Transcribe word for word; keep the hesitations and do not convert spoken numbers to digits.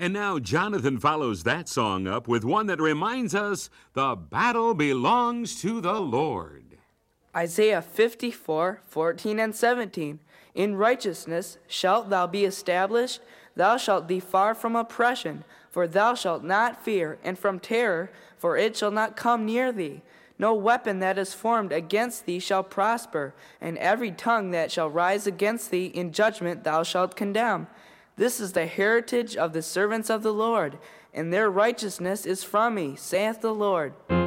And now Jonathan follows that song up with one that reminds us the battle belongs to the Lord. Isaiah fifty-four, fourteen and seventeen. In righteousness shalt thou be established, thou shalt be far from oppression, for thou shalt not fear, and from terror, for it shall not come near thee. No weapon that is formed against thee shall prosper, and every tongue that shall rise against thee in judgment thou shalt condemn. This is the heritage of the servants of the Lord, and their righteousness is from me, saith the Lord.